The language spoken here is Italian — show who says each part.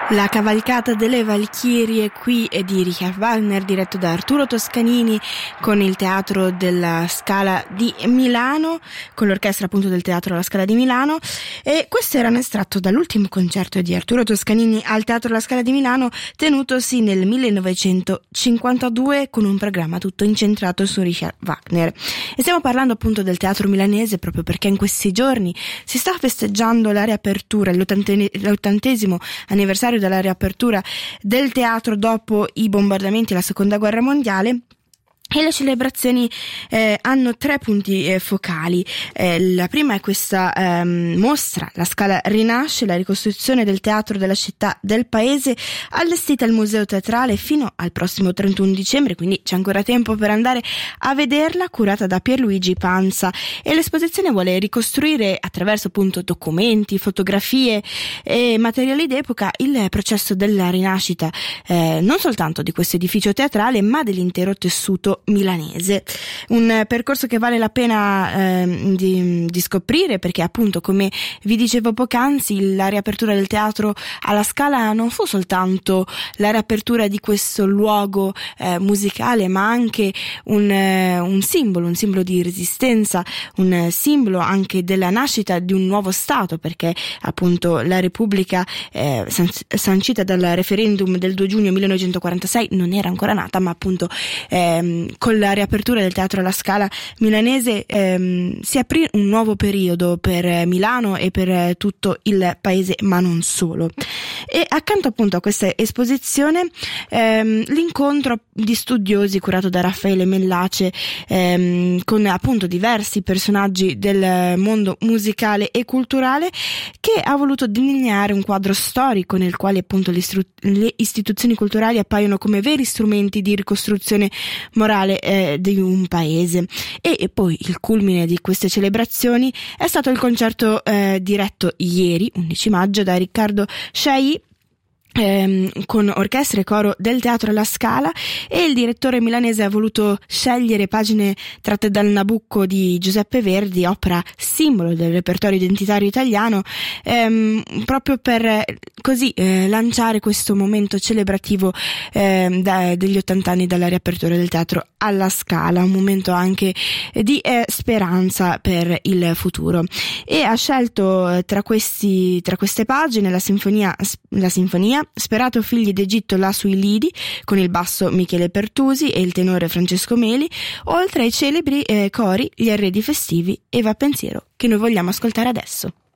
Speaker 1: La cavalcata delle Valchirie qui è di Richard Wagner, diretto da Arturo Toscanini, con il Teatro della Scala di Milano, con l'orchestra appunto del Teatro alla Scala di Milano. E questo era un estratto dall'ultimo concerto di Arturo Toscanini al Teatro alla Scala di Milano, tenutosi nel 1952, con un programma tutto incentrato su Richard Wagner. E stiamo parlando appunto del teatro milanese proprio perché in questi giorni si sta festeggiando la riapertura, l'80° anniversario della riapertura del teatro dopo i bombardamenti e la seconda guerra mondiale. E le celebrazioni hanno 3 punti focali. La prima è questa mostra, La Scala rinasce, la ricostruzione del teatro della città del paese, allestita al Museo Teatrale fino al prossimo 31 dicembre, quindi c'è ancora tempo per andare a vederla, curata da Pierluigi Panza. E l'esposizione vuole ricostruire attraverso appunto documenti, fotografie e materiali d'epoca il processo della rinascita, non soltanto di questo edificio teatrale, ma dell'intero tessuto milanese. Un percorso che vale la pena di scoprire, perché appunto, come vi dicevo poc'anzi, la riapertura del teatro alla Scala non fu soltanto la riapertura di questo luogo musicale, ma anche un simbolo di resistenza, un simbolo anche della nascita di un nuovo Stato, perché appunto la Repubblica sancita dal referendum del 2 giugno 1946 non era ancora nata, ma appunto con la riapertura del Teatro alla Scala milanese si aprì un nuovo periodo per Milano e per tutto il paese, ma non solo. E accanto appunto a questa esposizione l'incontro di studiosi curato da Raffaele Mellace con appunto diversi personaggi del mondo musicale e culturale, che ha voluto delineare un quadro storico nel quale appunto le istituzioni culturali appaiono come veri strumenti di ricostruzione morale di un paese. E poi il culmine di queste celebrazioni è stato il concerto diretto ieri 11 maggio da Riccardo Scei, con orchestra e coro del Teatro alla Scala, e il direttore milanese ha voluto scegliere pagine tratte dal Nabucco di Giuseppe Verdi, opera simbolo del repertorio identitario italiano, proprio per così lanciare questo momento celebrativo degli 80 anni dalla riapertura del Teatro alla Scala, un momento anche di speranza per il futuro. E ha scelto tra queste pagine la sinfonia Sperato figli d'Egitto là sui lidi, con il basso Michele Pertusi e il tenore Francesco Meli, oltre ai celebri cori Gli arredi festivi e Va pensiero, che noi vogliamo ascoltare adesso.